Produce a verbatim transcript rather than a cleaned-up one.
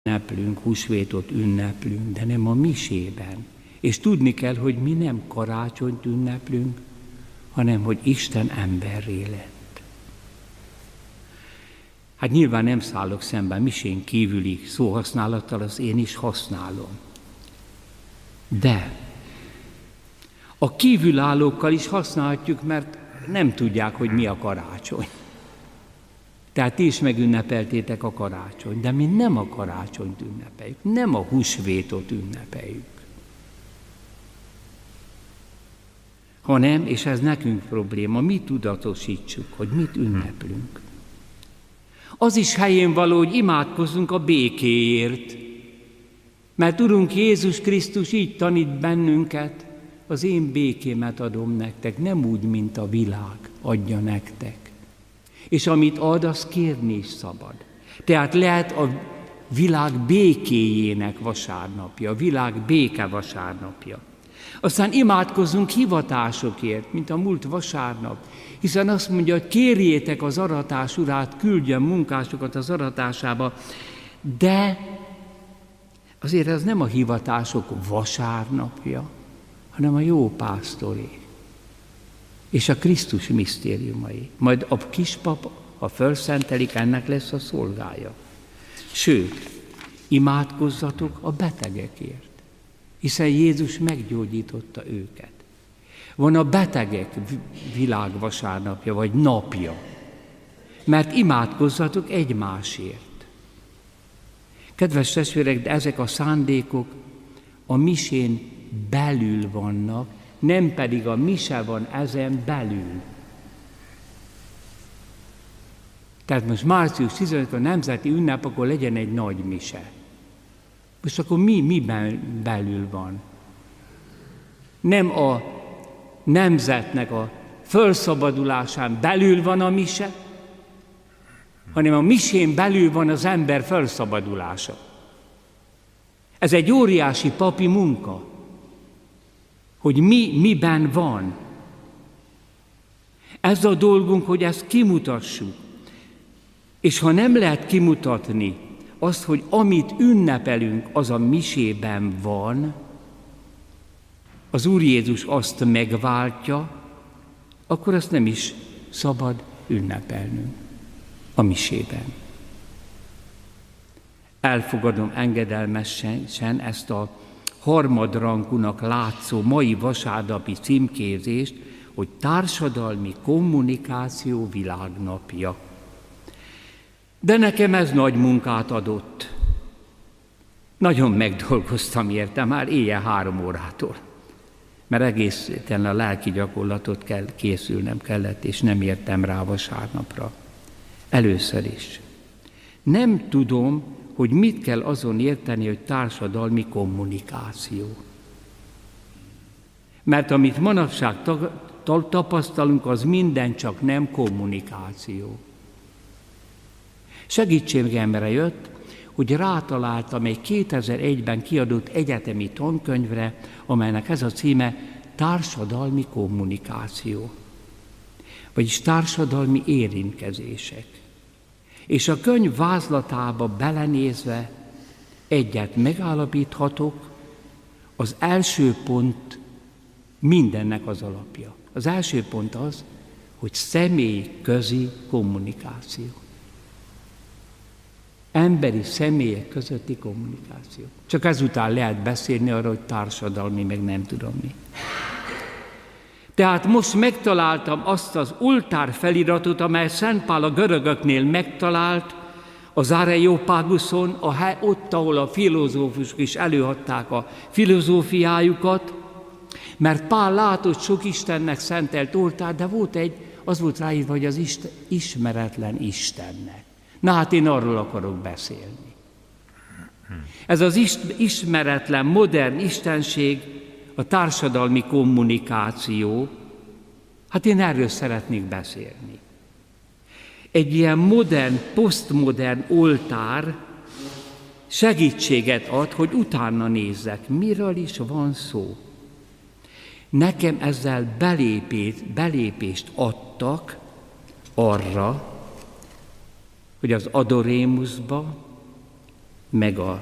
ünneplünk, húsvétot ünneplünk, de nem a misében. És tudni kell, hogy mi nem karácsonyt ünneplünk, hanem hogy Isten emberré lett. Hát nyilván nem szállok szemben misén kívüli szóhasználattal, az én is használom. De a kívülállókkal is használhatjuk, mert nem tudják, hogy mi a karácsony. Tehát ti is megünnepeltétek a karácsony, de mi nem a karácsonyt ünnepeljük, nem a húsvétot ünnepeljük. Hanem, és ez nekünk probléma, mi tudatosítsuk, hogy mit ünneplünk. Az is helyén való, hogy imádkozzunk a békéért, mert Urunk Jézus Krisztus így tanít bennünket, az én békémet adom nektek, nem úgy, mint a világ adja nektek. És amit ad, az kérni is szabad. Tehát lehet a világ békéjének vasárnapja, a világ béke vasárnapja. Aztán imádkozzunk hivatásokért, mint a múlt vasárnap, hiszen azt mondja, hogy kérjétek az aratás urát, küldjön munkásokat az aratásába, de azért ez nem a hivatások vasárnapja, hanem a jó pásztoré és a Krisztus misztériumai. Majd a kispap, ha felszentelik, ennek lesz a szolgája. Sőt, imádkozzatok a betegekért, hiszen Jézus meggyógyította őket. Van a betegek világvasárnapja, vagy napja, mert imádkozzatok egymásért. Kedves testvérek, de ezek a szándékok a misén belül vannak, nem pedig a mise van ezen belül. Tehát most március tizenötödike a nemzeti ünnep, akkor legyen egy nagy mise. Most akkor mi, miben belül van? Nem a nemzetnek a fölszabadulásán belül van a mise, hanem a misén belül van az ember fölszabadulása. Ez egy óriási papi munka, hogy mi miben van. Ez a dolgunk, hogy ezt kimutassuk. És ha nem lehet kimutatni azt, hogy amit ünnepelünk, az a misében van, az Úr Jézus azt megváltja, akkor azt nem is szabad ünnepelnünk a misében. Elfogadom engedelmesen ezt a harmadrangúnak látszó mai vasárnapi címkézést, hogy társadalmi kommunikáció világnapja. De nekem ez nagy munkát adott. Nagyon megdolgoztam érte, már éjjel három órától. Mert egészen a lelki gyakorlatot kell készülnem kellett, és nem értem rá vasárnapra. Először is. Nem tudom, hogy mit kell azon érteni, hogy társadalmi kommunikáció. Mert amit manapság tapasztalunk, az minden csak nem kommunikáció. Segítségemre jött, hogy rátaláltam egy kétezer-egyben kiadott egyetemi tankönyvre, amelynek ez a címe Társadalmi kommunikáció, vagyis társadalmi érintkezések. És a könyv vázlatába belenézve egyet megállapíthatok, az első pont mindennek az alapja. Az első pont az, hogy személyközi kommunikáció. Emberi személyek közötti kommunikáció. Csak ezután lehet beszélni arra, hogy társadalmi, meg nem tudom mi. Tehát most megtaláltam azt az oltár feliratot, amely Szent Pál a görögöknél megtalált, az Areopáguszon, a hely, ott, ahol a filozófusok is előadták a filozófiájukat, mert Pál látott sok Istennek szentelt oltár, de volt egy, az volt ráírva, hogy az Isten, ismeretlen Istennek. Na hát én arról akarok beszélni. Ez az ismeretlen, modern istenség, a társadalmi kommunikáció, hát én erről szeretnék beszélni. Egy ilyen modern, posztmodern oltár segítséget ad, hogy utána nézzek, miről is van szó. Nekem ezzel belépést, belépést adtak arra, hogy az adorémuszba, meg a